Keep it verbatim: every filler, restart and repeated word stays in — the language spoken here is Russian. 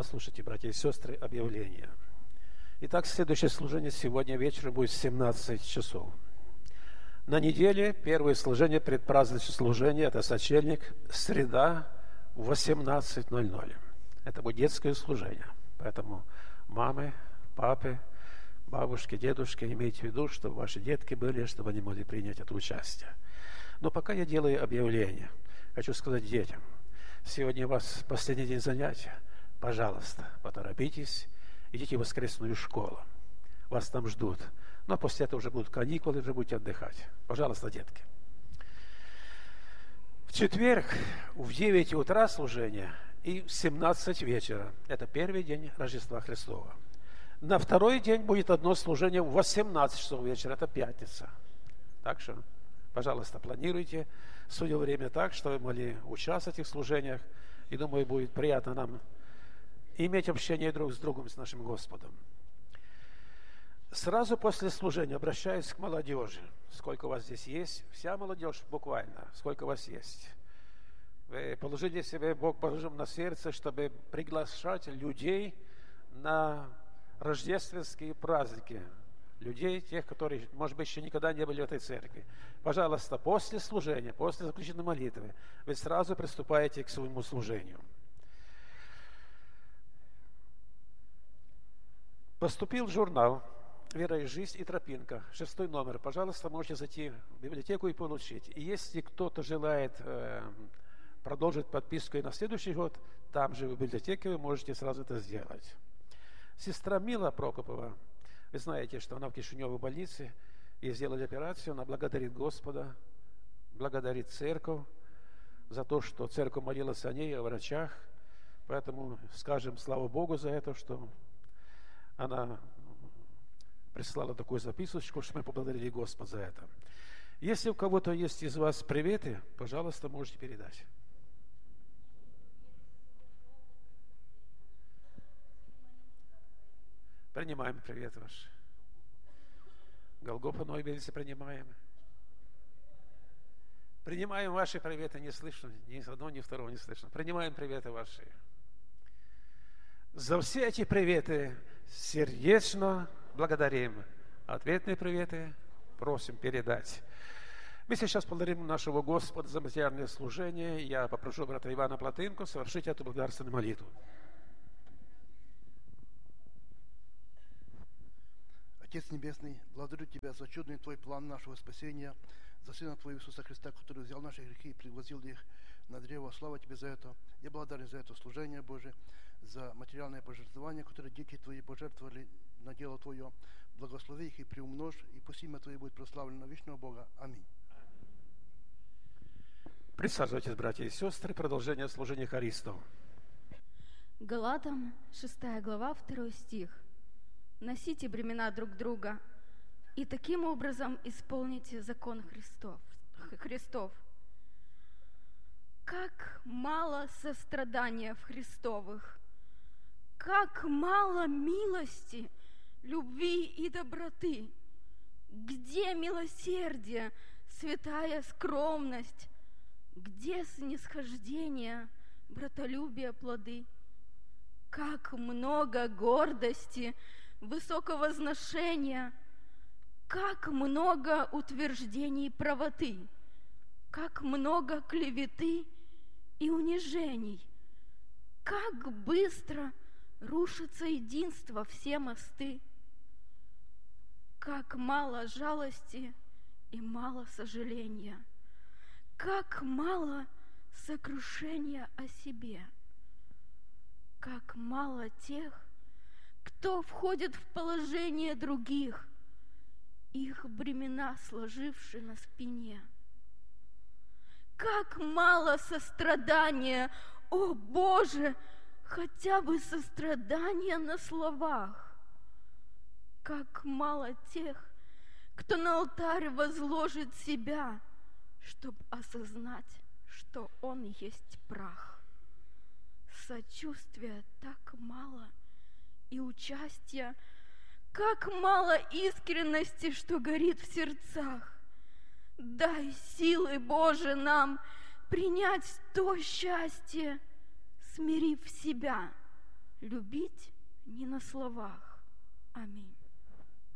Послушайте, братья и сестры, объявление. Итак, следующее служение сегодня вечером будет в семнадцать часов. На неделе первое служение, предпраздничное служение, это сочельник, среда в восемнадцать ноль ноль. Это будет детское служение. Поэтому мамы, папы, бабушки, дедушки, имейте в виду, чтобы ваши детки были, чтобы они могли принять это участие. Но пока я делаю объявление, хочу сказать детям, сегодня у вас последний день занятия. Пожалуйста, поторопитесь, идите в воскресную школу. Вас там ждут. Но после этого уже будут каникулы, уже будете отдыхать. Пожалуйста, детки. В четверг в девять утра служение и в семнадцать вечера. Это первый день Рождества Христова. На второй день будет одно служение в восемнадцать часов вечера. Это пятница. Так что, пожалуйста, планируйте свое время так, чтобы вы могли участвовать в этих служениях. И думаю, будет приятно нам иметь общение друг с другом, с нашим Господом. Сразу после служения обращаюсь к молодежи. Сколько у вас здесь есть? Вся молодежь буквально. Сколько у вас есть? Вы положили себе, Бог положил на сердце, чтобы приглашать людей на рождественские праздники. Людей, тех, которые, может быть, еще никогда не были в этой церкви. Пожалуйста, после служения, после заключительной молитвы, вы сразу приступаете к своему служению. Поступил журнал «Вера и жизнь» и «Тропинка», шестой номер. Пожалуйста, можете зайти в библиотеку и получить. И если кто-то желает э, продолжить подписку и на следующий год, там же в библиотеке вы можете сразу это сделать. Сестра Мила Прокопова, вы знаете, что она в Кишиневой больнице, ей сделали операцию, она благодарит Господа, благодарит церковь за то, что церковь молилась о ней, о врачах. Поэтому скажем слава Богу за это, что она прислала такую записочку, что мы поблагодарили Господа за это. Если у кого-то есть из вас приветы, пожалуйста, можете передать. Принимаем привет ваш. Голгофа Нойбельце принимаем. Принимаем ваши приветы, не слышно, ни одного, ни второго не слышно. Принимаем приветы ваши. За все эти приветы сердечно благодарим. Ответные приветы просим передать. Мы сейчас благодарим нашего Господа за материальное служение. Я попрошу брата Ивана Платынку совершить эту благодарственную молитву. Отец Небесный, благодарю Тебя за чудный Твой план нашего спасения, за Сына Твоего Иисуса Христа, который взял наши грехи и пригвоздил их на древо. Слава Тебе за это. Я благодарен за это служение Божие, за материальное пожертвование, которое дети Твои пожертвовали на дело Твое. Благослови их и приумножь, и пусть имя Твое будет прославлено вечного Бога. Аминь. Присаживайтесь, братья и сестры, продолжение служения хористов. Галатам, шестая глава, второй стих. Носите бремена друг друга, и таким образом исполните закон Христов. Христов. Как мало сострадания в Христовых, как мало милости, любви и доброты. Где милосердие, святая скромность? Где снисхождение, братолюбие, плоды? Как много гордости, высокого возношения, как много утверждений правоты, как много клеветы и унижений, как быстро рушится единство, все мосты, как мало жалости и мало сожаления, как мало сокрушения о себе, как мало тех, кто входит в положение других, их бремена сложивши на спине. Как мало сострадания, о Боже, хотя бы сострадания на словах. Как мало тех, кто на алтарь возложит себя, чтобы осознать, что он есть прах. Сочувствия так мало, и участия, как мало искренности, что горит в сердцах. Дай силы, Боже, нам принять то счастье, смирив себя, любить не на словах. Аминь.